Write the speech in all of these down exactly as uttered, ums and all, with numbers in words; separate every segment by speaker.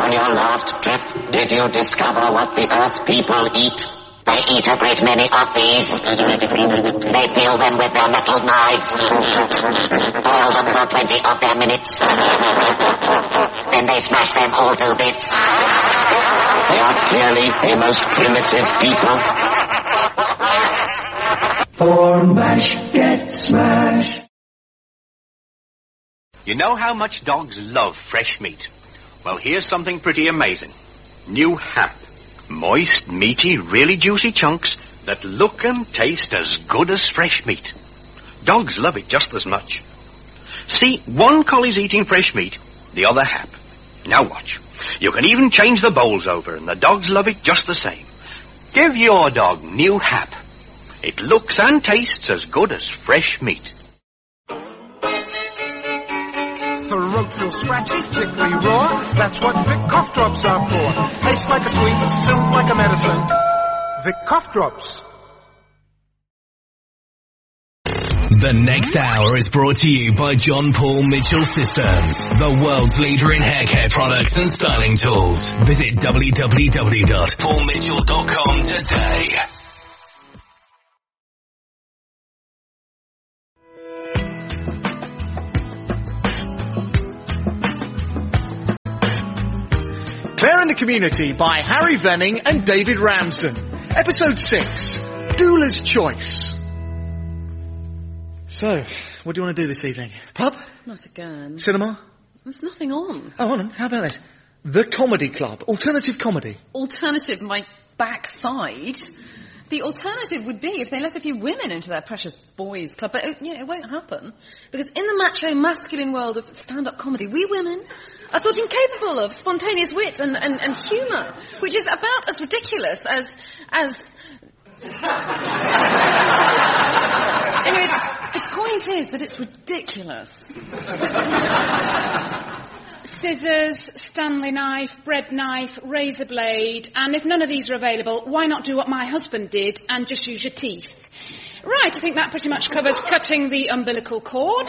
Speaker 1: On your last trip, did you discover what the Earth people eat? They eat a great many of these. They peel them with their metal knives. Boil them for twenty of their minutes. Then they smash them all to bits. They are clearly a most primitive people.
Speaker 2: For MASH, get smash.
Speaker 3: You know how much dogs love fresh meat? Well, here's something pretty amazing. New Hap. Moist, meaty, really juicy chunks that look and taste as good as fresh meat. Dogs love it just as much. See, one collie's eating fresh meat, the other Hap. Now watch. You can even change the bowls over, and the dogs love it just the same. Give your dog New Hap. It looks and tastes as good as fresh meat.
Speaker 4: Throat feel scratchy, tickly raw. That's what Vic cough drops are for. Tastes like a sweet, soothe like a medicine. Vic cough drops.
Speaker 5: The next hour is brought to you by John Paul Mitchell Systems, the world's leader in hair care products and styling tools. Visit w w w dot paul mitchell dot com today.
Speaker 6: Claire in the Community by Harry Venning and David Ramsden. Episode six, Doula's Choice. So, what do you want to do this evening? Pub?
Speaker 7: Not again.
Speaker 6: Cinema?
Speaker 7: There's nothing on.
Speaker 6: Oh, hold on. How about this? The Comedy Club. Alternative comedy.
Speaker 7: Alternative, my backside. The alternative would be if they let a few women into their precious boys' club, but it, you know, it won't happen. Because in the macho, masculine world of stand-up comedy, we women are thought incapable of spontaneous wit and, and, and humour, which is about as ridiculous as... as... Anyway, the point is that it's ridiculous.
Speaker 8: Scissors, Stanley knife, bread knife, razor blade, and if none of these are available, why not do what my husband did and just use your teeth? Right, I think that pretty much covers cutting the umbilical cord.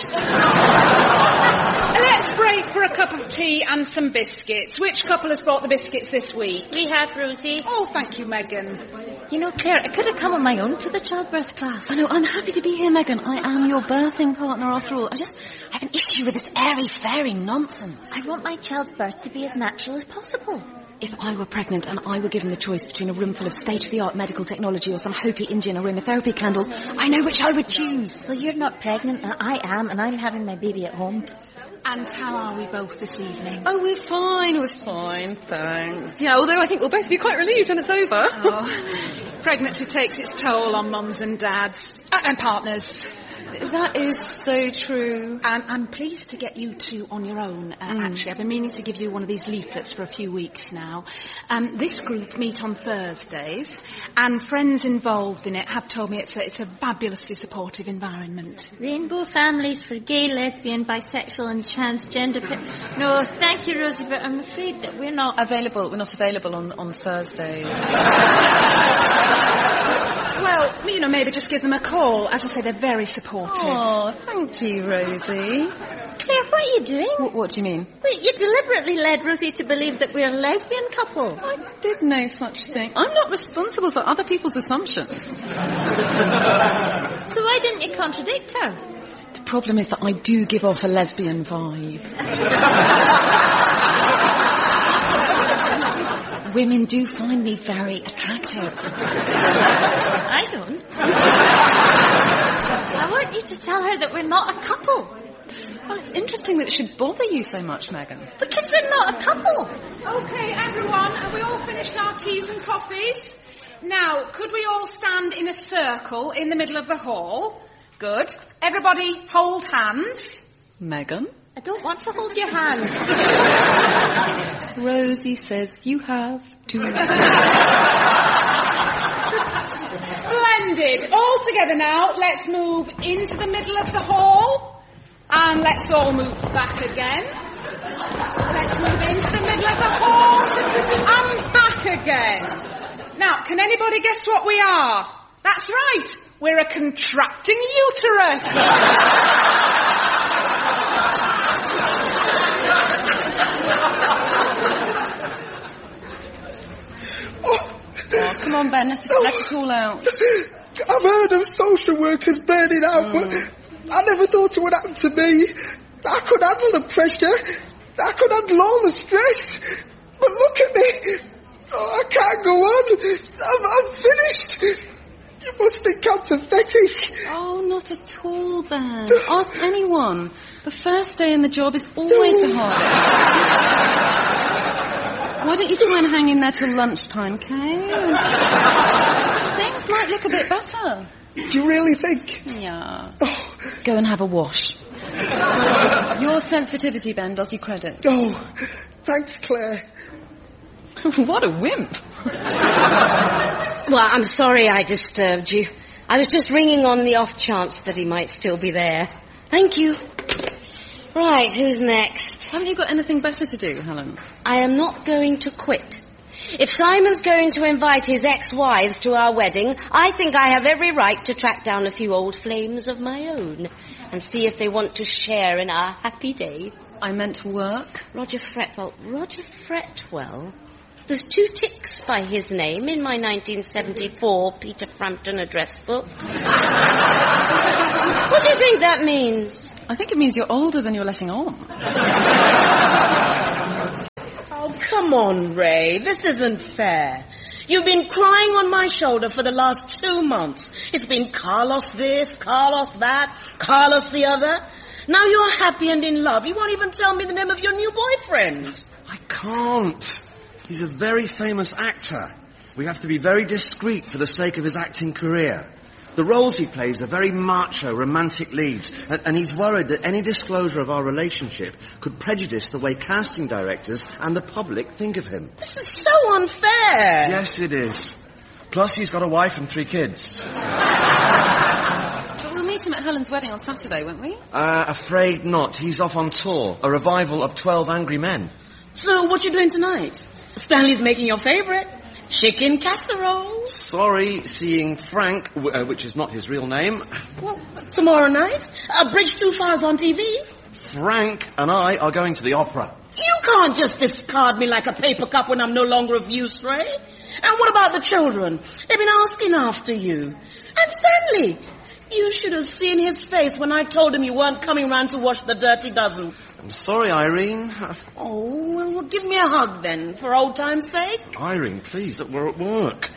Speaker 8: Let's break for a cup of tea and some biscuits. Which couple has brought the biscuits this week?
Speaker 9: We have, Rosie.
Speaker 8: Oh, thank you, Megan.
Speaker 9: You know, Claire, I could have come on my own to the childbirth class.
Speaker 7: I know, I'm happy to be here, Megan. I am your birthing partner after all. I just have an issue with this airy-fairy nonsense.
Speaker 9: I want my child's birth to be as natural as possible.
Speaker 7: If I were pregnant and I were given the choice between a room full of state-of-the-art medical technology or some Hopi Indian aromatherapy candles, I know which I would choose.
Speaker 9: Well, you're not pregnant, and I am, and I'm having my baby at home.
Speaker 8: And how are we both this evening?
Speaker 7: Oh, we're fine, we're fine, thanks. Yeah, although I think we'll both be quite relieved when it's over.
Speaker 8: Oh, pregnancy takes its toll on mums and dads. Uh, and partners.
Speaker 7: That is so true.
Speaker 8: Um, I'm pleased to get you two on your own, uh, mm. actually. I've been meaning to give you one of these leaflets for a few weeks now. Um, this group meet on Thursdays, and friends involved in it have told me it's a, it's a fabulously supportive environment.
Speaker 9: Rainbow families for gay, lesbian, bisexual and transgender... Pe- no, thank you, Rosie, but I'm afraid that we're not...
Speaker 7: Available. We're not available on, on Thursdays.
Speaker 8: Well, you know, maybe just give them a call. As I say, they're very supportive.
Speaker 7: Oh, thank you, Rosie.
Speaker 9: Claire, what are you doing?
Speaker 7: What, what do you mean?
Speaker 9: Well, you deliberately led Rosie to believe that we're a lesbian couple.
Speaker 7: I did no such thing. I'm not responsible for other people's assumptions.
Speaker 9: So why didn't you contradict her?
Speaker 7: The problem is that I do give off a lesbian vibe. Women do find me very attractive.
Speaker 9: I don't. I want you to tell her that we're not a couple.
Speaker 7: Well, it's interesting that it should bother you so much, Megan.
Speaker 9: Because we're not a couple.
Speaker 8: Okay, everyone, have we all finished our teas and coffees? Now, could we all stand in a circle in the middle of the hall? Good. Everybody hold hands.
Speaker 7: Megan?
Speaker 9: I don't want to hold your hands.
Speaker 7: Rosie says you have to.
Speaker 8: Splendid. All together now. Let's move into the middle of the hall. And let's all move back again. Let's move into the middle of the hall. And back again. Now, can anybody guess what we are? That's right. We're a contracting uterus.
Speaker 7: Oh, come on, Ben, let it, let it all out.
Speaker 10: I've heard of social workers burning out, mm. but I never thought it would happen to me. I could handle the pressure. I could handle all the stress. But look at me. Oh, I can't go on. I'm, I'm finished. You must think I'm pathetic.
Speaker 7: Oh, not at all, Ben. Ask anyone. The first day in the job is always the hardest. Why don't you try and hang in there till lunchtime, Kay? Things might look a bit better.
Speaker 10: Do you really think?
Speaker 7: Yeah. Oh. Go and have a wash. Your sensitivity, Ben, does you credit.
Speaker 10: Oh, thanks, Claire.
Speaker 7: What a wimp.
Speaker 11: Well, I'm sorry I disturbed you. I was just ringing on the off chance that he might still be there. Thank you. Right, who's next?
Speaker 7: Haven't you got anything better to do, Helen?
Speaker 11: I am not going to quit. If Simon's going to invite his ex-wives to our wedding, I think I have every right to track down a few old flames of my own and see if they want to share in our happy day.
Speaker 7: I meant to work.
Speaker 11: Roger Fretwell. Roger Fretwell? There's two ticks by his name in my nineteen seventy-four Peter Frampton address book. What do you think that means?
Speaker 7: I think it means you're older than you're letting on.
Speaker 12: Oh, come on, Ray. This isn't fair. You've been crying on my shoulder for the last two months. It's been Carlos this, Carlos that, Carlos the other. Now you're happy and in love. You won't even tell me the name of your new boyfriend.
Speaker 13: I can't. He's a very famous actor. We have to be very discreet for the sake of his acting career. The roles he plays are very macho, romantic leads, and, and he's worried that any disclosure of our relationship could prejudice the way casting directors and the public think of him.
Speaker 12: This is so unfair.
Speaker 13: Yes, it is. Plus, he's got a wife and three kids.
Speaker 7: But we'll meet him at Helen's wedding on Saturday, won't we?
Speaker 13: Uh, afraid not. He's off on tour. A revival of Twelve Angry Men.
Speaker 12: So, what you doing tonight? Stanley's making your favourite. Chicken casserole.
Speaker 13: Sorry, seeing Frank, w- uh, which is not his real name.
Speaker 12: Well, tomorrow night, uh, Bridge Too Far's on T V.
Speaker 13: Frank and I are going to the opera.
Speaker 12: You can't just discard me like a paper cup when I'm no longer of use, Ray. And what about the children? They've been asking after you. And Stanley, you should have seen his face when I told him you weren't coming round to wash the dirty dozen.
Speaker 13: I'm sorry, Irene.
Speaker 12: Oh, well, well, give me a hug then, for old time's sake.
Speaker 13: Irene, please, we're at work.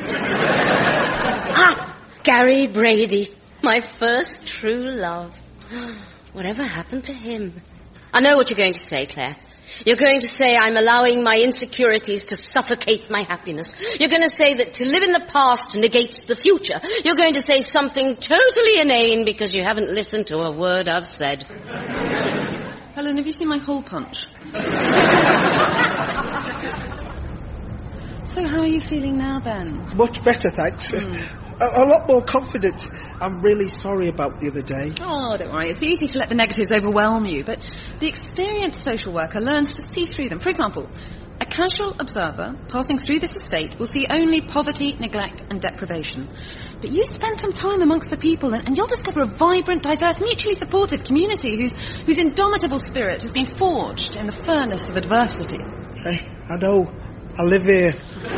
Speaker 11: Ah, Gary Brady, my first true love. Whatever happened to him? I know what you're going to say, Claire. You're going to say I'm allowing my insecurities to suffocate my happiness. You're going to say that to live in the past negates the future. You're going to say something totally inane because you haven't listened to a word I've said.
Speaker 7: Helen, have you seen my hole punch? So how are you feeling now, Ben?
Speaker 10: Much better, thanks. Mm. A, a lot more confident. I'm really sorry about the other day.
Speaker 7: Oh, don't worry. It's easy to let the negatives overwhelm you, but the experienced social worker learns to see through them. For example, a casual observer passing through this estate will see only poverty, neglect and deprivation. But you spend some time amongst the people and, and you'll discover a vibrant, diverse, mutually supportive community whose, whose indomitable spirit has been forged in the furnace of adversity.
Speaker 10: Hey, I know. I live here.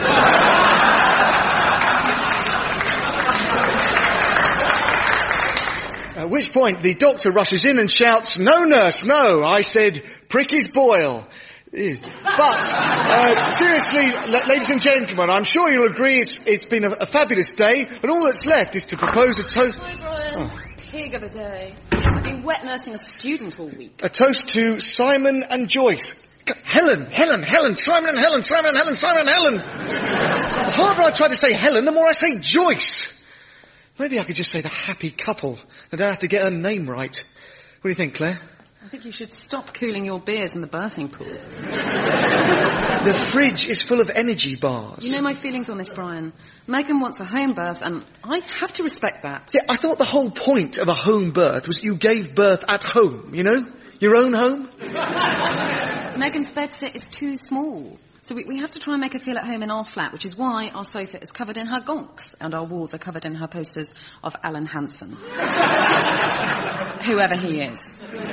Speaker 10: At which point the doctor rushes in and shouts, "No, nurse, no." I said, "Prick his boil." But, uh, seriously, l- ladies and gentlemen, I'm sure you'll agree it's, it's been a, a fabulous day, and all that's left is to propose a toast...
Speaker 7: Hi, Brian. Oh. Pig of a day. I've been wet nursing a student all week.
Speaker 10: A toast to Simon and Joyce. Helen, Helen, Helen, Simon and Helen, Simon and Helen, Simon and Helen. The harder I try to say Helen, the more I say Joyce. Maybe I could just say the happy couple. I don't have to get her name right. What do you think, Claire?
Speaker 7: I think you should stop cooling your beers in the birthing pool.
Speaker 10: The fridge is full of energy bars.
Speaker 7: You know my feelings on this, Brian. Megan wants a home birth, and I have to respect that.
Speaker 10: Yeah, I thought the whole point of a home birth was you gave birth at home, you know? Your own home.
Speaker 7: Megan's bedsit is too small. So we, we have to try and make her feel at home in our flat, which is why our sofa is covered in her gonks and our walls are covered in her posters of Alan Hansen. Whoever he is.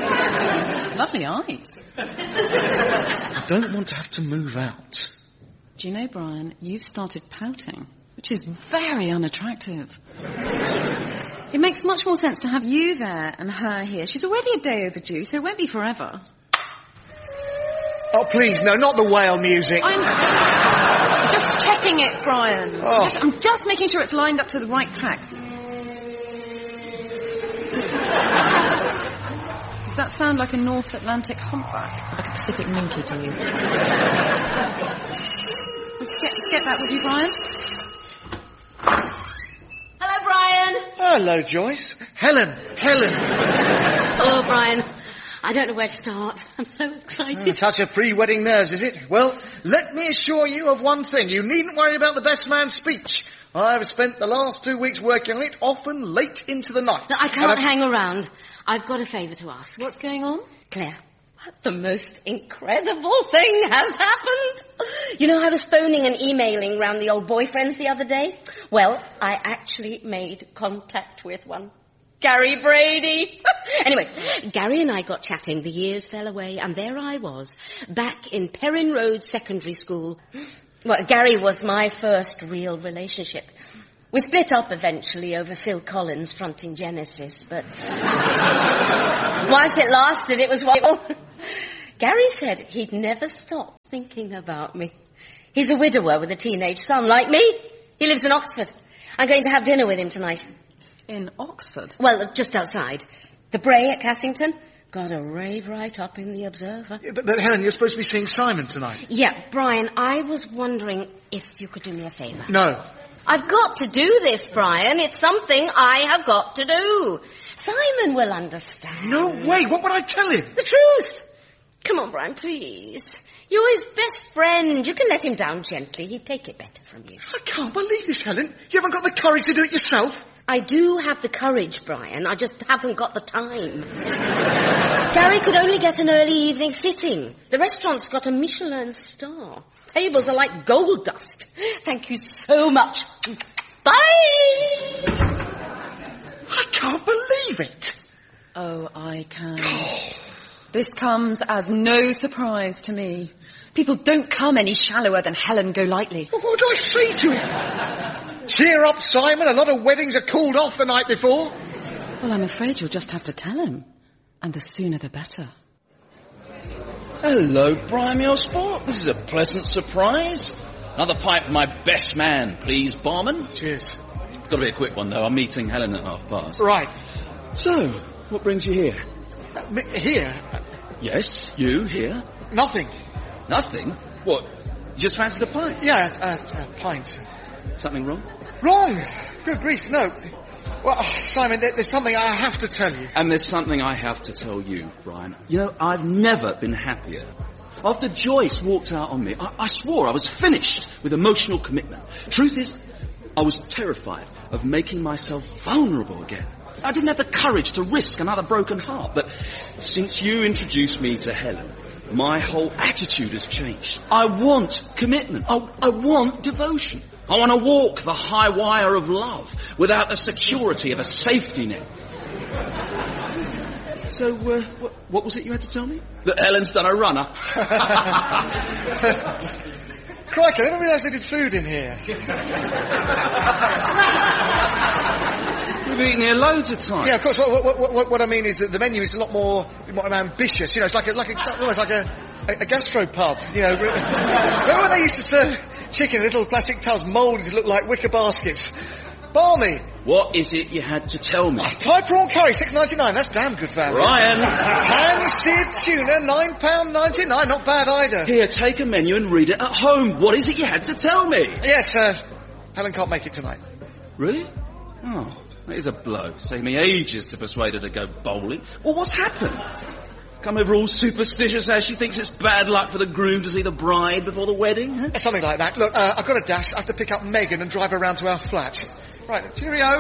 Speaker 7: Lovely eyes.
Speaker 10: I don't want to have to move out.
Speaker 7: Do you know, Brian, you've started pouting, which is very unattractive. It makes much more sense to have you there and her here. She's already a day overdue, so it won't be forever.
Speaker 6: Oh, please, no, not the whale music.
Speaker 7: I'm just checking it, Brian.
Speaker 6: Oh.
Speaker 7: Just, I'm just making sure it's lined up to the right track. Does, does that sound like a North Atlantic humpback? Like a Pacific minke to you? Get, get that with you, Brian?
Speaker 11: Hello, Brian.
Speaker 6: Hello, Joyce. Helen, Helen.
Speaker 11: Oh, Brian, I don't know where to start. I'm so excited.
Speaker 6: A touch of pre-wedding nerves, is it? Well, let me assure you of one thing. You needn't worry about the best man's speech. I've spent the last two weeks working on it, often late into the night.
Speaker 11: No, I can't hang around. I've got a favour to ask.
Speaker 7: What's going on?
Speaker 11: Claire, the most incredible thing has happened. You know, I was phoning and emailing round the old boyfriends the other day. Well, I actually made contact with one. Gary Brady. Anyway, Gary and I got chatting, the years fell away, and there I was, back in Perrin Road Secondary School. Well, Gary was my first real relationship. We split up eventually over Phil Collins fronting Genesis, but whilst it lasted, it was wonderful. Gary said he'd never stop thinking about me. He's a widower with a teenage son, like me. He lives in Oxford. I'm going to have dinner with him tonight.
Speaker 7: In Oxford?
Speaker 11: Well, just outside. The Bray at Cassington. Got a rave right up in the Observer.
Speaker 6: Yeah, but, but, Helen, you're supposed to be seeing Simon tonight.
Speaker 11: Yeah, Brian, I was wondering if you could do me a favour.
Speaker 6: No.
Speaker 11: I've got to do this, Brian. It's something I have got to do. Simon will understand.
Speaker 6: No way. What would I tell him?
Speaker 11: The truth. Come on, Brian, please. You're his best friend. You can let him down gently. He'd take it better from you.
Speaker 6: I can't believe this, Helen. You haven't got the courage to do it yourself?
Speaker 11: I do have the courage, Brian. I just haven't got the time. Gary could only get an early evening sitting. The restaurant's got a Michelin star. Tables are like gold dust. Thank you so much. Bye!
Speaker 6: I can't believe it.
Speaker 7: Oh, I can. This comes as no surprise to me. People don't come any shallower than Helen Golightly.
Speaker 6: Well, what do I say to him? Cheer up, Simon. A lot of weddings are called off the night before.
Speaker 7: Well, I'm afraid you'll just have to tell him. And the sooner the better.
Speaker 14: Hello, Brian, your sport. This is a pleasant surprise. Another pint for my best man, please, barman.
Speaker 6: Cheers.
Speaker 14: Got to be a quick one, though. I'm meeting Helen at half past.
Speaker 6: Right.
Speaker 14: So, what brings you here?
Speaker 6: Uh, me, here?
Speaker 14: Yes, you here?
Speaker 6: Nothing.
Speaker 14: Nothing? What? You just fancied a pint?
Speaker 6: Yeah, a, a pint.
Speaker 14: Something wrong?
Speaker 6: Wrong! Good grief, no. Well, Simon, there, there's something I have to tell you.
Speaker 14: And there's something I have to tell you, Brian. You know, I've never been happier. After Joyce walked out on me, I, I swore I was finished with emotional commitment. Truth is, I was terrified of making myself vulnerable again. I didn't have the courage to risk another broken heart. But since you introduced me to Helen, my whole attitude has changed. I want commitment. I, I want devotion. I want to walk the high wire of love without the security of a safety net. So, uh, what, what was it you had to tell me? That Helen's done a runner.
Speaker 6: Crikey, I didn't realise they did food in here.
Speaker 14: We've eaten here loads of times.
Speaker 6: Yeah, of course. What, what, what, what I mean is that the menu is a lot more, more ambitious. You know, it's like a, like a, almost like a, a, a gastropub. You know, remember when they used to serve chicken in little plastic tubs moulded to look like wicker baskets? Balmy.
Speaker 14: What is it you had to tell me?
Speaker 6: Oh, Thai prawn curry, six ninety nine. That's damn good value.
Speaker 14: Ryan.
Speaker 6: Pan-seared tuna, nine pound ninety-nine. Not bad either.
Speaker 14: Here, take a menu and read it at home. What is it you had to tell me?
Speaker 6: Yes, uh, Helen can't make it tonight.
Speaker 14: Really? Oh, that is a blow. Saved me ages to persuade her to go bowling. Well, what's happened? Come over all superstitious as she thinks it's bad luck for the groom to see the bride before the wedding, huh?
Speaker 6: Something like that. Look, uh, I've got a dash. I have to pick up Megan and drive her around to our flat. Right, cheerio.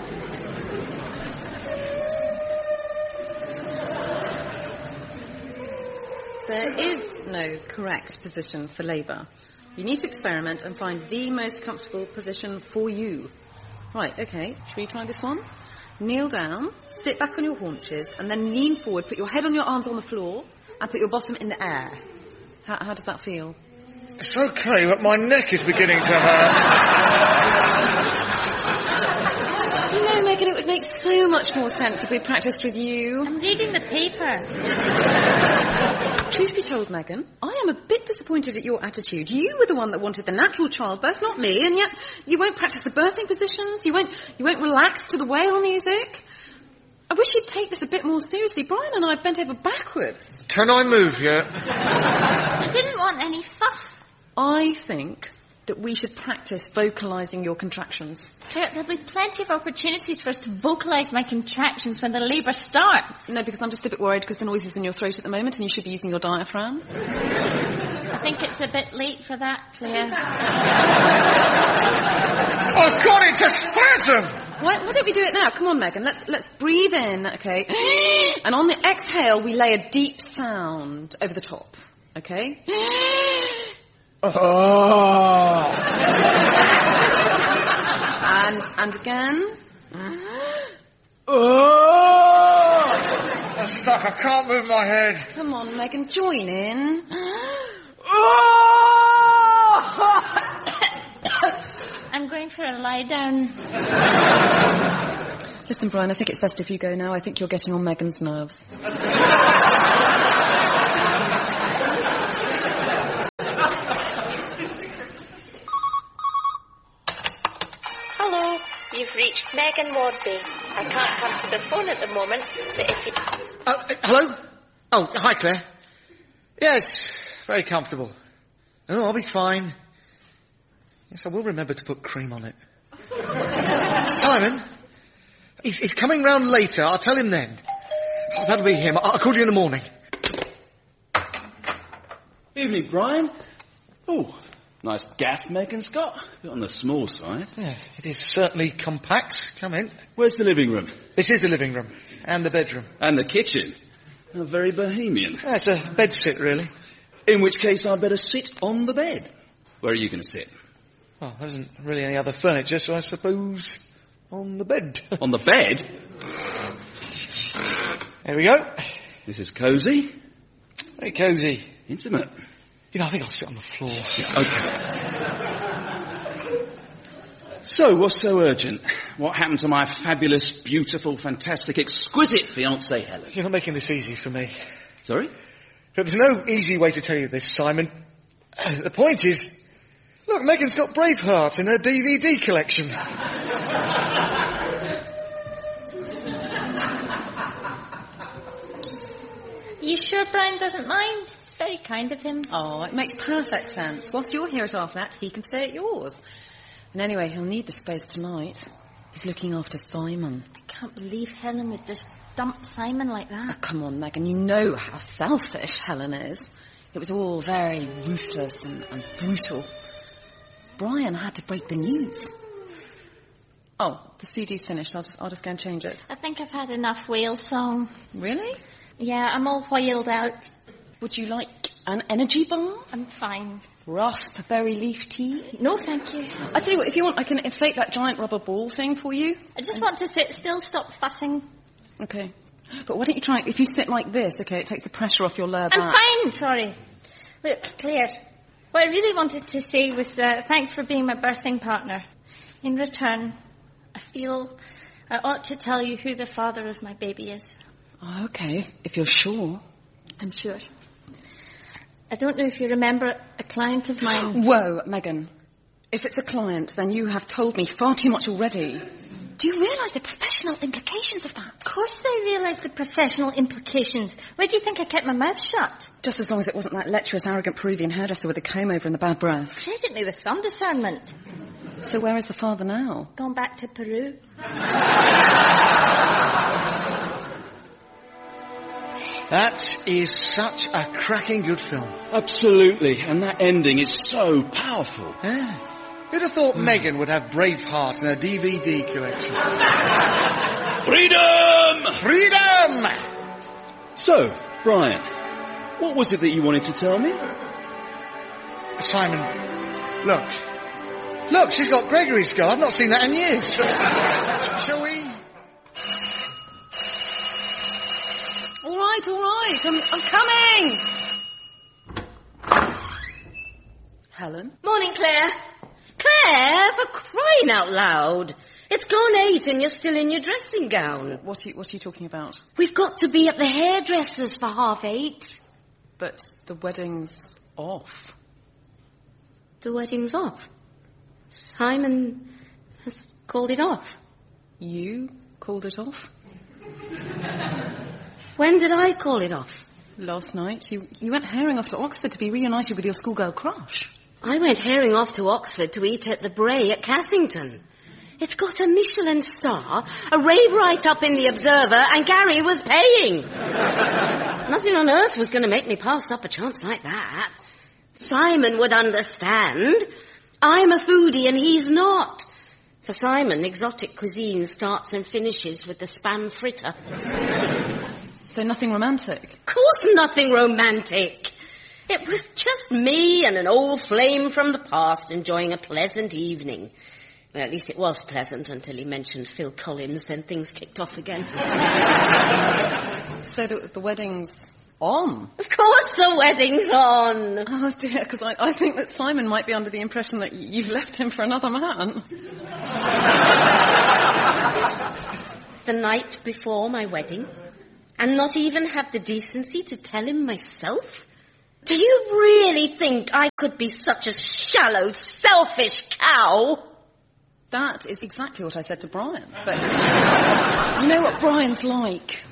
Speaker 7: There is no correct position for labour. You need to experiment and find the most comfortable position for you. Right, okay, should we try this one? Kneel down, sit back on your haunches, and then lean forward, put your head on your arms on the floor, and put your bottom in the air. How, how does that feel?
Speaker 6: It's okay, but my neck is beginning to hurt.
Speaker 7: You know, Megan, it would make so much more sense if we practiced with you.
Speaker 9: I'm reading the paper.
Speaker 7: Truth be told, Megan, I am a bit disappointed at your attitude. You were the one that wanted the natural childbirth, not me, and yet you won't practice the birthing positions, you won't, you won't relax to the whale music. I wish you'd take this a bit more seriously. Brian and I bent over backwards.
Speaker 6: Can I move yet?
Speaker 9: I didn't want any fuss.
Speaker 7: I think that we should practice vocalising your contractions.
Speaker 9: Claire, there'll be plenty of opportunities for us to vocalise my contractions when the labour starts.
Speaker 7: No, because I'm just a bit worried because the noise is in your throat at the moment and you should be using your diaphragm.
Speaker 9: I think it's a bit late for that, Claire.
Speaker 6: I've got it to spasm!
Speaker 7: Why, why don't we do it now? Come on, Megan, let's let's breathe in, okay? And on the exhale, we lay a deep sound over the top, okay?
Speaker 6: Oh.
Speaker 7: and and again.
Speaker 6: Oh. I'm stuck. I can't move my head.
Speaker 7: Come on, Megan, join in.
Speaker 9: I'm going for a lie down.
Speaker 7: Listen, Brian, I think it's best if you go now. I think you're getting on Megan's nerves.
Speaker 15: Hello, you've reached Megan Wardby. I can't come to the phone at the moment, but if you...
Speaker 6: Oh, uh, hello? Oh, hi, Claire. Yes, very comfortable. Oh, I'll be fine. Yes, I will remember to put cream on it. Simon, he's, he's coming round later. I'll tell him then. Oh, that'll be him. I'll call you in the morning.
Speaker 14: Evening, Brian. Oh, nice gaff Megan's got. A bit on the small side.
Speaker 6: Yeah, it is certainly compact. Come in.
Speaker 14: Where's the living room?
Speaker 6: This is the living room. And the bedroom.
Speaker 14: And the kitchen. Oh, very bohemian.
Speaker 6: Yeah, it's a bed sit, really.
Speaker 14: In which case I'd better sit on the bed. Where are you going to sit?
Speaker 6: Well, there isn't really any other furniture, so I suppose on the bed.
Speaker 14: On the bed?
Speaker 6: There we go.
Speaker 14: This is cosy.
Speaker 6: Very cosy.
Speaker 14: Intimate.
Speaker 6: You know, I think I'll sit on the floor.
Speaker 14: Yeah, okay. So, what's so urgent? What happened to my fabulous, beautiful, fantastic, exquisite fiancée, Helen?
Speaker 6: You're not making this easy for me.
Speaker 14: Sorry?
Speaker 6: But there's no easy way to tell you this, Simon. Uh, the point is... Look, Megan's got Braveheart in her D V D collection.
Speaker 9: You sure Brian doesn't mind? It's very kind of him.
Speaker 7: Oh, it makes perfect sense. Whilst you're here at our flat, he can stay at yours. And anyway, he'll need the space tonight. He's looking after Simon.
Speaker 9: I can't believe Helen would just dump Simon like that.
Speaker 7: Oh, come on, Megan, you know how selfish Helen is. It was all very ruthless and, and brutal. Brian had to break the news. Oh, the C D's finished. I'll just, I'll just go and change it.
Speaker 9: I think I've had enough whale song.
Speaker 7: Really?
Speaker 9: Yeah, I'm all whaled out.
Speaker 7: Would you like an energy bar?
Speaker 9: I'm fine.
Speaker 7: Raspberry leaf tea?
Speaker 9: No, thank you.
Speaker 7: I tell you what, if you want, I can inflate that giant rubber ball thing for you.
Speaker 9: I just want to sit still, stop fussing.
Speaker 7: Okay. But why don't you try, if you sit like this, okay, it takes the pressure off your lower back.
Speaker 9: I'm fine, sorry. Look, Claire, what I really wanted to say was uh, thanks for being my birthing partner. In return, I feel I ought to tell you who the father of my baby is.
Speaker 7: Oh, okay, if you're sure.
Speaker 9: I'm sure. I don't know if you remember a client of mine...
Speaker 7: Whoa, Megan. If it's a client, then you have told me far too much already. Do you realise the professional implications of that?
Speaker 9: Of course I realise the professional implications. Where do you think I kept my mouth shut?
Speaker 7: Just as long as it wasn't that lecherous, arrogant Peruvian hairdresser with a comb over and the bad breath.
Speaker 9: Credit me with some discernment.
Speaker 7: So where is the father now?
Speaker 9: Gone back to Peru.
Speaker 6: That is such a cracking good film.
Speaker 14: Absolutely, and that ending is so powerful.
Speaker 6: Yeah. Who'd have thought mm. Megan would have Braveheart in her D V D collection?
Speaker 14: Freedom!
Speaker 6: Freedom!
Speaker 14: So, Brian, what was it that you wanted to tell me?
Speaker 6: Simon, look. Look, she's got Gregory's skull. I've not seen that in years. Shall we?
Speaker 7: All right, all right. I'm, I'm coming. Helen?
Speaker 11: Morning, Claire. Claire, for crying out loud. It's gone eight and you're still in your dressing gown.
Speaker 7: What are you, what are you talking about?
Speaker 11: We've got to be at the hairdresser's for half eight.
Speaker 7: But the wedding's off.
Speaker 11: The wedding's off? Simon has called it off.
Speaker 7: You called it off?
Speaker 11: When did I call it off?
Speaker 7: Last night. You, you went herring off to Oxford to be reunited with your schoolgirl crush.
Speaker 11: I went herring off to Oxford to eat at the Bray at Cassington. It's got a Michelin star, a rave write-up in the Observer, and Gary was paying. Nothing on earth was going to make me pass up a chance like that. Simon would understand. I'm a foodie and he's not. For Simon, exotic cuisine starts and finishes with the spam fritter.
Speaker 7: So nothing romantic?
Speaker 11: Of course nothing romantic. It was just me and an old flame from the past enjoying a pleasant evening. Well, at least it was pleasant until he mentioned Phil Collins, then things kicked off again.
Speaker 7: So the, the wedding's on?
Speaker 11: Of course the wedding's on.
Speaker 7: Oh dear, because I, I think that Simon might be under the impression that you've left him for another man.
Speaker 11: The night before my wedding? And not even have the decency to tell him myself? Do you really think I could be such a shallow, selfish cow?
Speaker 7: That is exactly what I said to Brian. But you know what Brian's like.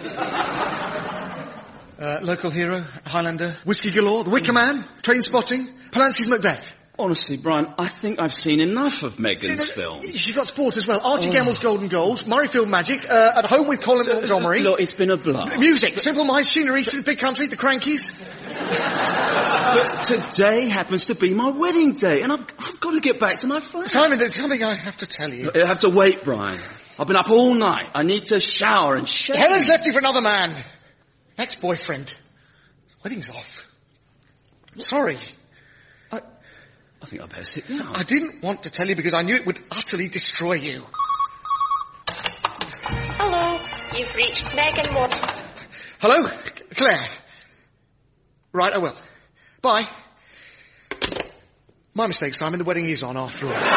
Speaker 6: Uh, local hero, Highlander, Whiskey Galore, The Wicker Man, Train Spotting, Polanski's Macbeth.
Speaker 14: Honestly, Brian, I think I've seen enough of Megan's films.
Speaker 6: She got sport as well. Archie oh. Gemmell's Golden Goals, Murrayfield Magic, uh, At Home with Colin Montgomery.
Speaker 14: Look, it's been a blast.
Speaker 6: Music, Simple Minds, Sheena Easton, Big Country, The Crankies.
Speaker 14: But today happens to be my wedding day, and I've, I've got to get back to my flat.
Speaker 6: Simon, there's something I have to tell you.
Speaker 14: I have to wait, Brian. I've been up all night. I need to shower and shave.
Speaker 6: Helen's left you for another man. Ex-boyfriend. Wedding's off. I'm sorry.
Speaker 14: I, I think I better sit down.
Speaker 6: I didn't want to tell you because I knew it would utterly destroy you.
Speaker 15: Hello, you've reached Megan Ward.
Speaker 6: Hello, Claire. Right, I will. Bye. My mistake, Simon. The wedding is on after all.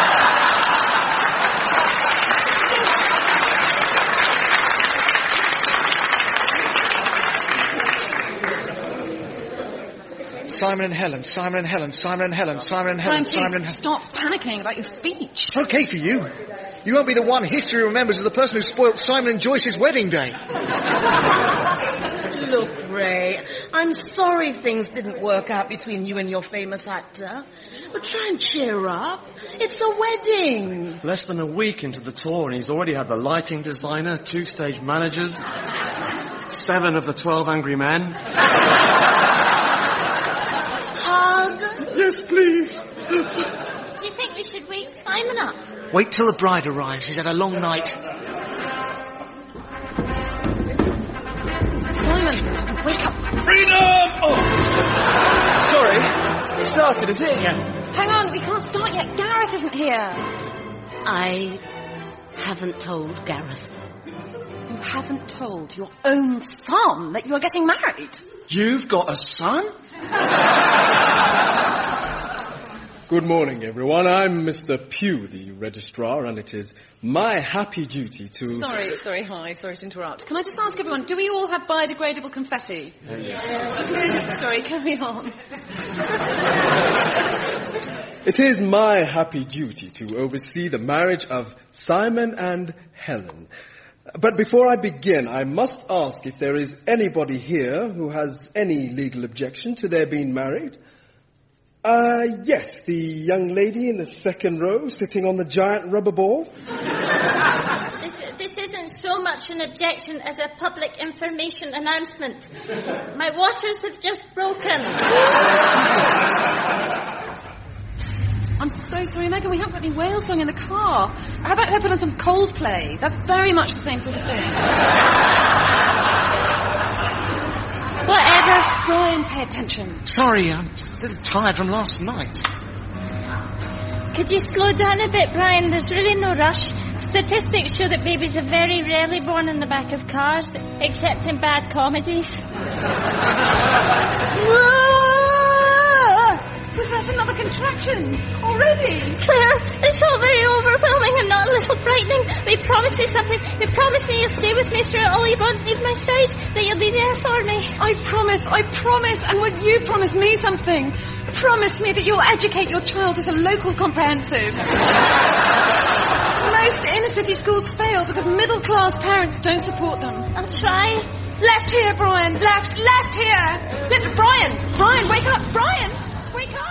Speaker 6: Simon and Helen, Simon and Helen, Simon and Helen, Simon and Helen,
Speaker 7: Brian,
Speaker 6: Simon and Helen.
Speaker 7: Stop panicking about your speech.
Speaker 6: It's okay for you. You won't be the one history remembers as the person who spoilt Simon and Joyce's wedding day.
Speaker 12: Look, Ray, I'm sorry things didn't work out between you and your famous actor. But try and cheer up. It's a wedding.
Speaker 13: Less than a week into the tour and he's already had the lighting designer, two stage managers, seven of the twelve angry men.
Speaker 12: Hug?
Speaker 6: Yes, please.
Speaker 9: Do you think we should wake Simon up?
Speaker 6: Wait till the bride arrives. He's had a long night.
Speaker 7: Simon, wake up.
Speaker 14: Freedom! Oh! Sorry. It started, is it?
Speaker 6: Yeah.
Speaker 7: Hang on, we can't start yet. Gareth isn't here.
Speaker 11: I haven't told Gareth.
Speaker 7: You haven't told your own son that you are getting married?
Speaker 14: You've got a son?
Speaker 16: Good morning, everyone. I'm Mister Pugh, the registrar, and it is my happy duty to...
Speaker 7: Sorry, sorry, hi, sorry to interrupt. Can I just ask everyone, do we all have biodegradable confetti?
Speaker 16: Uh, yes.
Speaker 7: Sorry, carry on.
Speaker 16: It is my happy duty to oversee the marriage of Simon and Helen. But before I begin, I must ask if there is anybody here who has any legal objection to their being married. Uh, yes, the young lady in the second row sitting on the giant rubber ball.
Speaker 9: This, this isn't so much an objection as a public information announcement. My waters have just broken.
Speaker 7: I'm so sorry, Megan, we haven't got any whale song in the car. How about her put on some Coldplay? That's very much the same sort of thing.
Speaker 9: Whatever.
Speaker 7: Brian, pay attention.
Speaker 6: Sorry, I'm a little tired from last night.
Speaker 9: Could you slow down a bit, Brian? There's really no rush. Statistics show that babies are very rarely born in the back of cars, except in bad comedies.
Speaker 7: Was that another contraction? Already?
Speaker 9: Claire, it's all very overwhelming and not a little frightening. But you promised me something. You promised me you'll stay with me through it all. You won't leave my side. That you'll be there for me.
Speaker 7: I promise, I promise. And will you promise me something? Promise me that you'll educate your child at a local comprehensive. Most inner city schools fail because middle class parents don't support them.
Speaker 9: I'll try.
Speaker 7: Left here, Brian. Left, left here. Left, Brian. Brian, wake up. Brian, wake up.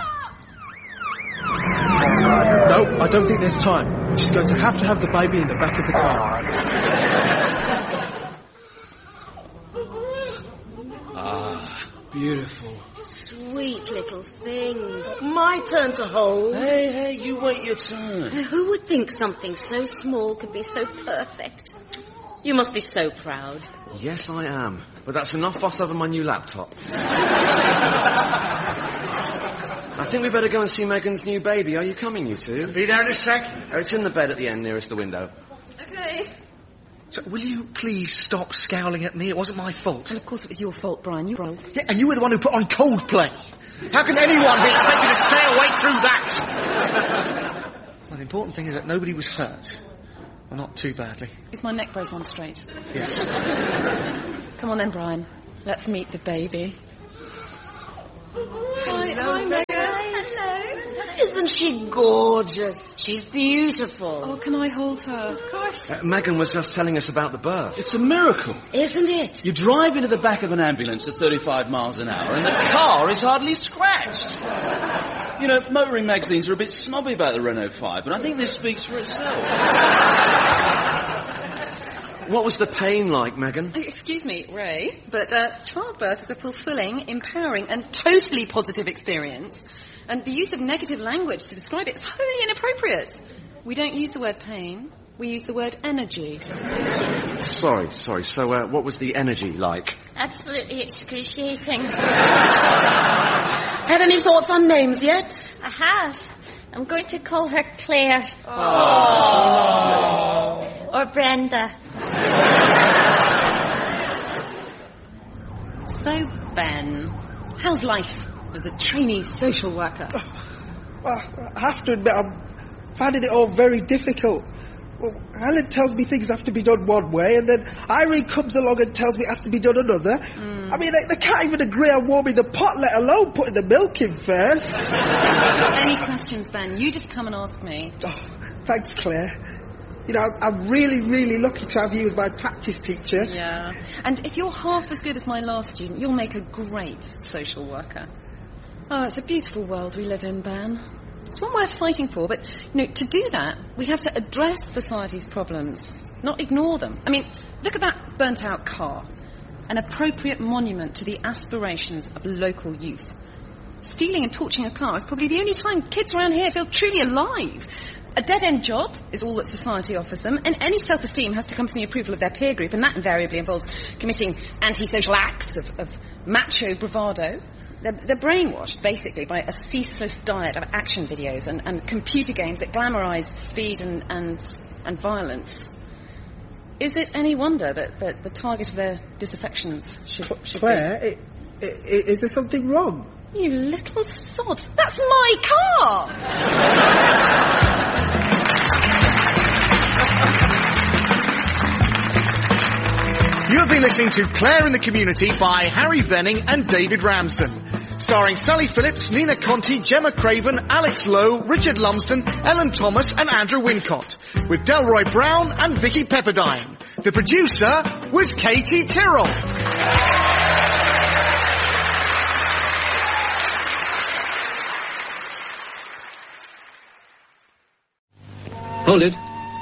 Speaker 16: No, I don't think there's time. She's going to have to have the baby in the back of the car.
Speaker 14: Ah, beautiful.
Speaker 11: Sweet little thing.
Speaker 12: My turn to hold.
Speaker 14: Hey, hey, you wait your turn.
Speaker 11: Who would think something so small could be so perfect? You must be so proud.
Speaker 13: Yes, I am. But that's enough fuss over my new laptop. I think we better go and see Megan's new baby. Are you coming, you two?
Speaker 6: Be there in a sec.
Speaker 13: Oh, it's in the bed at the end nearest the window.
Speaker 7: Okay.
Speaker 6: So, will you please stop scowling at me? It wasn't my fault.
Speaker 7: And of course it was your fault, Brian. You were...
Speaker 6: Yeah, and you were the one who put on Coldplay. How can anyone be expected to stay awake through that? Well, the important thing is that nobody was hurt. Well, not too badly.
Speaker 7: Is my neck brace on straight?
Speaker 6: Yes.
Speaker 7: Come on then, Brian. Let's meet the baby.
Speaker 12: Hi, hi, Megan. Hello. Isn't she gorgeous?
Speaker 11: She's beautiful.
Speaker 7: Oh, can I hold her?
Speaker 11: Of course.
Speaker 13: Uh, Megan was just telling us about the birth.
Speaker 14: It's a miracle.
Speaker 11: Isn't it?
Speaker 14: You drive into the back of an ambulance at thirty-five miles an hour and the car is hardly scratched. You know, motoring magazines are a bit snobby about the Renault five, but I think this speaks for itself.
Speaker 13: What was the pain like, Megan?
Speaker 7: Excuse me, Ray, but uh, childbirth is a fulfilling, empowering and totally positive experience. And the use of negative language to describe it is wholly inappropriate. We don't use the word pain, we use the word energy.
Speaker 13: Sorry, sorry. So uh, what was the energy like?
Speaker 9: Absolutely excruciating.
Speaker 12: Had any thoughts on names yet?
Speaker 9: I have. I'm going to call her Claire.
Speaker 12: Oh.
Speaker 9: Or Brenda.
Speaker 7: So, Ben, how's life as a trainee social worker?
Speaker 10: Well, I have to admit, I'm finding it all very difficult. Well, Helen tells me things have to be done one way, and then Irene comes along and tells me it has to be done another. Mm. I mean, they, they can't even agree on warming the pot, let alone putting the milk in first.
Speaker 7: Any questions, Ben? You just come and ask me.
Speaker 10: Oh, thanks, Claire. You know, I'm really, really lucky to have you as my practice teacher.
Speaker 7: Yeah. And if you're half as good as my last student, you'll make a great social worker. Oh, it's a beautiful world we live in, Ben. It's one worth fighting for, but, you know, to do that, we have to address society's problems, not ignore them. I mean, look at that burnt-out car. An appropriate monument to the aspirations of local youth. Stealing and torching a car is probably the only time kids around here feel truly alive. A dead-end job is all that society offers them, and any self-esteem has to come from the approval of their peer group, and that invariably involves committing antisocial acts of, of macho bravado. They're, they're brainwashed, basically, by a ceaseless diet of action videos and, and computer games that glamorise speed and, and, and violence. Is it any wonder that, that the target of their disaffections should, should
Speaker 10: Claire,
Speaker 7: be...
Speaker 10: it, it, is there something wrong?
Speaker 7: You little sod. That's my car!
Speaker 6: You have been listening to Claire in the Community by Harry Benning and David Ramsden. Starring Sally Phillips, Nina Conti, Gemma Craven, Alex Lowe, Richard Lumsden, Ellen Thomas and Andrew Wincott. With Delroy Brown and Vicky Pepperdine. The producer was Katie Tyrrell.
Speaker 17: Hold it.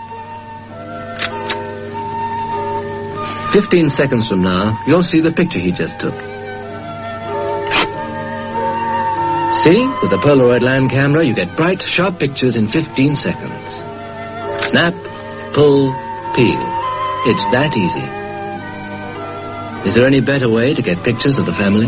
Speaker 17: Fifteen seconds from now, you'll see the picture he just took. See? With the Polaroid land camera, you get bright, sharp pictures in fifteen seconds. Snap, pull, peel. It's that easy. Is there any better way to get pictures of the family?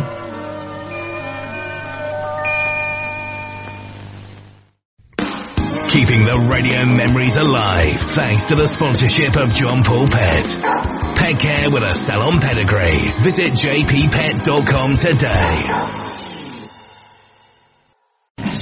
Speaker 5: Keeping the radio memories alive thanks to the sponsorship of John Paul Pet. Pet care with a salon pedigree. Visit j p pet dot com today.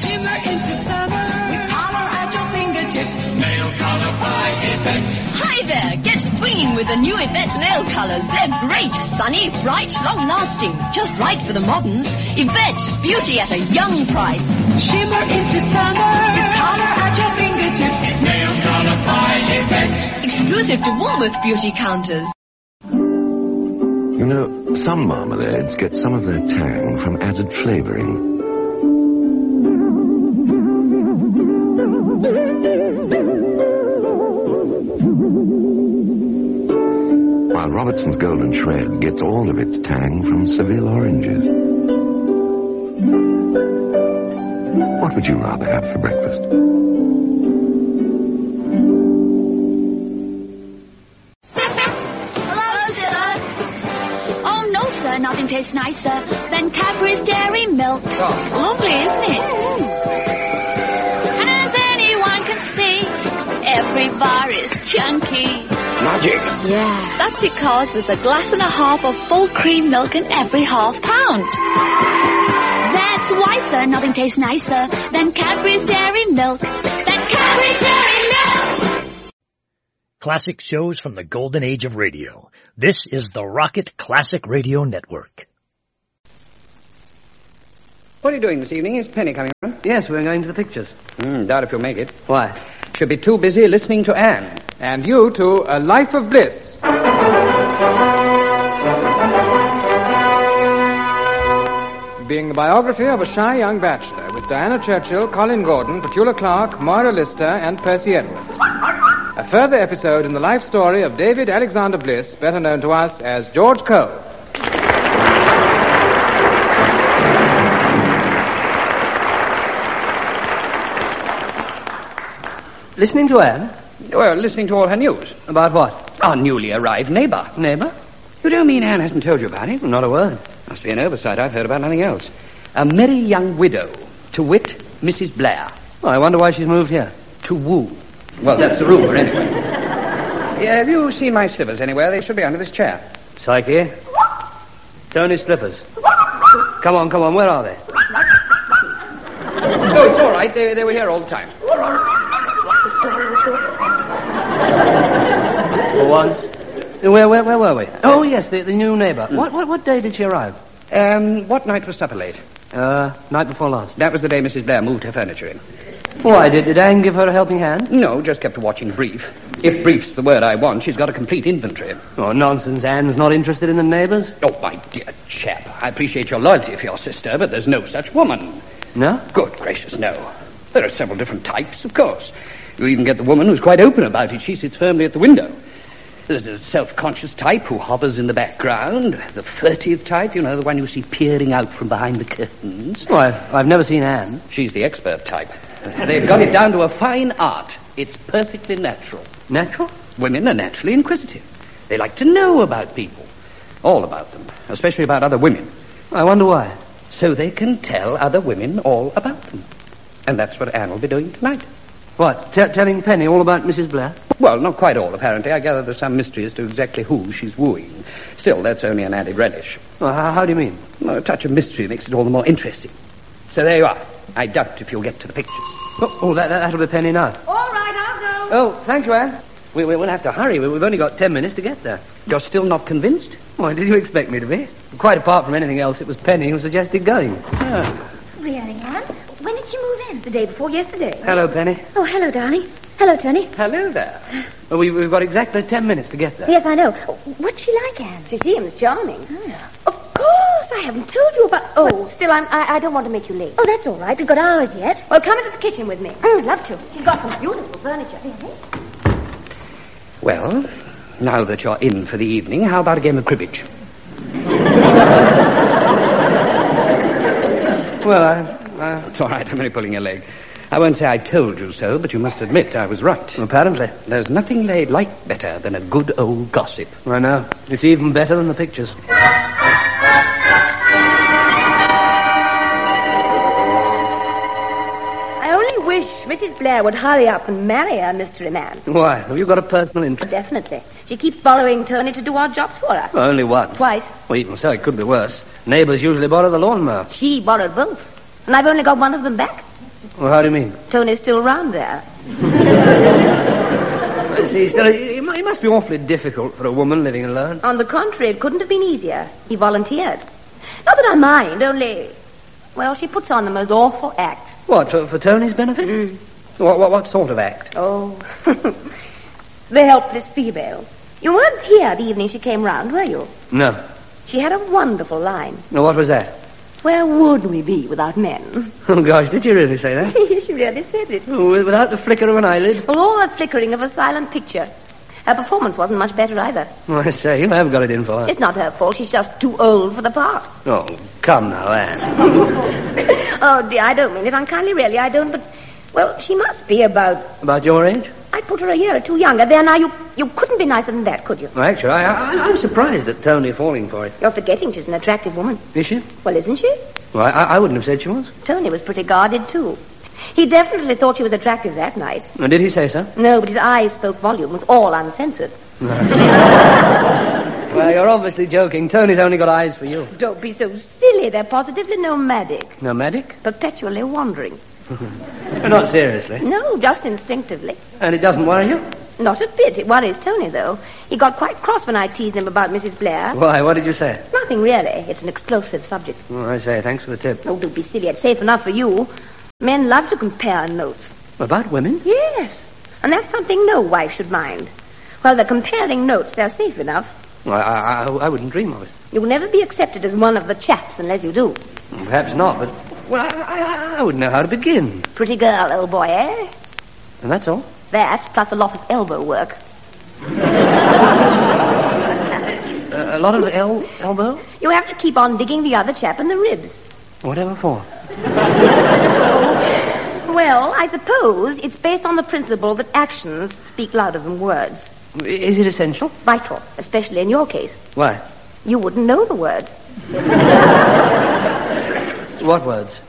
Speaker 18: Shine with the new Yvette nail colours. They're great, sunny, bright, long-lasting. Just right for the moderns. Yvette, beauty at a young price. Shimmer into summer. With colour at your fingertips. Nail colour by Yvette. Exclusive to Woolworth beauty counters.
Speaker 17: You know, some marmalades get some of their tang from added flavouring. While Robertson's Golden Shred gets all of its tang from Seville oranges. What would you rather have for breakfast?
Speaker 19: Hello, sir. Oh, no, sir. Nothing tastes nicer than Cadbury's Dairy Milk.
Speaker 20: Oh.
Speaker 19: Lovely, isn't it? Mm. And as anyone can see, every bar is chunky.
Speaker 20: Magic.
Speaker 19: Yeah. That's because there's a glass and a half of full cream milk in every half pound. That's why, sir, nothing tastes nicer than Cadbury's Dairy Milk. Than Cadbury's Dairy Milk!
Speaker 21: Classic shows from the golden age of radio. This is the Rocket Classic Radio Network.
Speaker 22: What are you doing this evening? Is Penny coming on?
Speaker 23: Yes, we're going to the pictures.
Speaker 22: Mm, doubt if you'll make it.
Speaker 23: Why?
Speaker 22: She'll be too busy listening to Anne. And you to A Life of Bliss. Being the biography of a shy young bachelor with Diana Churchill, Colin Gordon, Petula Clark, Moira Lister, and Percy Edwards. A further episode in the life story of David Alexander Bliss, better known to us as George Cole.
Speaker 23: Listening to Anne?
Speaker 22: Well, listening to all her news.
Speaker 23: About what?
Speaker 22: Our newly arrived neighbour.
Speaker 23: Neighbour?
Speaker 22: You don't mean Anne hasn't told you about it?
Speaker 23: Not a word.
Speaker 22: Must be an oversight. I've heard about nothing else. A merry young widow, to wit, Missus Blair.
Speaker 23: Oh, I wonder why she's moved here.
Speaker 22: To woo. Well, that's the rumour, anyway. Yeah, have you seen my slippers anywhere? They should be under this chair.
Speaker 23: Psyche. Tony's slippers. Come on, come on, where are they?
Speaker 22: Oh, it's all right. They, they were here all the time.
Speaker 23: For once. Where, where, where were we? Oh, yes, the, the new neighbour.
Speaker 22: Mm.
Speaker 23: What, what, what day did she arrive?
Speaker 22: Um, what night was supper late?
Speaker 23: Uh, night before last.
Speaker 22: That was the day Missus Blair moved her furniture in.
Speaker 23: Why, did, did Anne give her a helping hand?
Speaker 22: No, just kept watching brief. If brief's the word I want, she's got a complete inventory.
Speaker 23: Oh, nonsense. Anne's not interested in the neighbours?
Speaker 22: Oh, my dear chap, I appreciate your loyalty for your sister, but there's no such woman.
Speaker 23: No?
Speaker 22: Good gracious, no. There are several different types, of course. You even get the woman who's quite open about it. She sits firmly at the window. There's a self-conscious type who hovers in the background. The furtive type, you know, the one you see peering out from behind the curtains.
Speaker 23: Why, I've never seen Anne.
Speaker 22: She's the expert type. They've got it down to a fine art. It's perfectly natural.
Speaker 23: Natural?
Speaker 22: Women are naturally inquisitive. They like to know about people. All about them. Especially about other women.
Speaker 23: I wonder why.
Speaker 22: So they can tell other women all about them. And that's what Anne will be doing tonight.
Speaker 23: What, t- telling Penny all about Missus Blair?
Speaker 22: Well, not quite all, apparently. I gather there's some mystery as to exactly who she's wooing. Still, that's only an added relish.
Speaker 23: Well, how, how do you mean?
Speaker 22: Well, a touch of mystery makes it all the more interesting. So there you are. I doubt if you'll get to the pictures.
Speaker 23: Oh, oh that, that, that'll be Penny now.
Speaker 8: All right, I'll go.
Speaker 23: Oh, thank you, Anne. We, we, we'll have to hurry. We, we've only got ten minutes to get there.
Speaker 22: You're still not convinced?
Speaker 23: Why, did you expect me to be? Quite apart from anything else, it was Penny who suggested going.
Speaker 22: Oh.
Speaker 24: Really, Anne? When did you move in? The day before yesterday.
Speaker 23: Hello, Penny.
Speaker 24: Oh, hello, darling. Hello, Tony.
Speaker 22: Hello there.
Speaker 23: Well, we, we've got exactly ten minutes to get there.
Speaker 24: Yes, I know. What's she like, Anne?
Speaker 8: She seems charming.
Speaker 24: Oh. Of course, I haven't told you about...
Speaker 8: Oh, well, still, I'm, I, I don't want to make you late.
Speaker 24: Oh, that's all right. We've got hours yet.
Speaker 8: Well, come into the kitchen with me.
Speaker 24: Mm, I'd love to.
Speaker 8: She's got some beautiful furniture.
Speaker 22: Well, now that you're in for the evening, how about a game of cribbage?
Speaker 23: Well, I... I...
Speaker 22: It's all right. I'm only pulling your leg. I won't say I told you so, but you must admit I was right.
Speaker 23: Apparently.
Speaker 22: There's nothing they like better than a good old gossip.
Speaker 23: I know. It's even better than the pictures.
Speaker 8: I only wish Missus Blair would hurry up and marry her mystery man.
Speaker 23: Why? Have you got a personal interest?
Speaker 8: Definitely. She keeps borrowing Tony to do odd jobs for her.
Speaker 23: Well, only once.
Speaker 8: Twice.
Speaker 23: Well, even so, it could be worse. Neighbours usually borrow the lawnmower.
Speaker 8: She borrowed both. And I've only got one of them back.
Speaker 23: Well, how do you mean?
Speaker 8: Tony's still round there.
Speaker 23: I see. Still, it, mu- it must be awfully difficult for a woman living alone.
Speaker 24: On the contrary, it couldn't have been easier. He volunteered. Not that I mind, only... Well, she puts on the most awful act.
Speaker 23: What, for, for Tony's benefit?
Speaker 24: Mm.
Speaker 23: What, what, what sort of act?
Speaker 24: Oh, the helpless female. You weren't here the evening she came round, were you?
Speaker 23: No.
Speaker 24: She had a wonderful line.
Speaker 23: No, what was that?
Speaker 24: Where would we be without men?
Speaker 23: Oh, gosh, did you really say that?
Speaker 24: She really said it.
Speaker 23: Oh, without the flicker of an eyelid?
Speaker 24: Well, all that flickering of a silent picture. Her performance wasn't much better either.
Speaker 23: Oh, I say, you have got it in for her.
Speaker 24: It's not her fault. She's just too old for the part.
Speaker 23: Oh, come now, Anne.
Speaker 24: Oh, dear, I don't mean it unkindly, really. I don't, but... Well, she must be about...
Speaker 23: About your age?
Speaker 24: I'd put her a year or two younger. There, now, you, you couldn't be nicer than that, could you?
Speaker 23: Well, actually, I, I, I'm surprised at Tony falling for it.
Speaker 24: You're forgetting she's an attractive woman.
Speaker 23: Is she?
Speaker 24: Well, isn't she?
Speaker 23: Well, I, I wouldn't have said she was.
Speaker 24: Tony was pretty guarded, too. He definitely thought she was attractive that night.
Speaker 23: Oh, did he say so?
Speaker 24: No, but his eyes spoke volumes, all uncensored.
Speaker 23: Well, you're obviously joking. Tony's only got eyes for you.
Speaker 24: Don't be so silly. They're positively nomadic.
Speaker 23: Nomadic?
Speaker 24: Perpetually wandering.
Speaker 23: Not seriously.
Speaker 24: No, just instinctively.
Speaker 23: And it doesn't worry you?
Speaker 24: Not a bit. It worries Tony, though. He got quite cross when I teased him about Missus Blair.
Speaker 23: Why? What did you say?
Speaker 24: Nothing, really. It's an explosive subject.
Speaker 23: Oh, I say, thanks for the tip.
Speaker 24: Oh, don't be silly. It's safe enough for you. Men love to compare notes.
Speaker 23: About women?
Speaker 24: Yes. And that's something no wife should mind. While they're comparing notes, they're safe enough.
Speaker 23: Well, I, I, I wouldn't dream of it.
Speaker 24: You'll never be accepted as one of the chaps unless you do.
Speaker 23: Perhaps not, but... Well, I, I, I wouldn't know how to begin.
Speaker 24: Pretty girl, old boy, eh?
Speaker 23: And that's all?
Speaker 24: That, plus a lot of elbow work.
Speaker 23: uh, a lot of el- elbow?
Speaker 24: You have to keep on digging the other chap in the ribs.
Speaker 23: Whatever for?
Speaker 24: Well, I suppose it's based on the principle that actions speak louder than words.
Speaker 23: Is it essential?
Speaker 24: Vital, especially in your case.
Speaker 23: Why?
Speaker 24: You wouldn't know the words.
Speaker 23: What words?